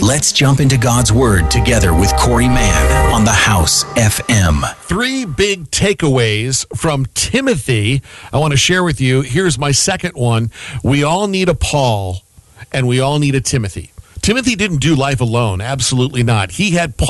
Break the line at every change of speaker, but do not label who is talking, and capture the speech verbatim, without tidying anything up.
Let's jump into God's Word together with Corey Mann on the House F M.
Three big takeaways from Timothy I want to share with you. Here's my second one. We all need a Paul, and we all need a Timothy. Timothy didn't do life alone. Absolutely not. He had Paul.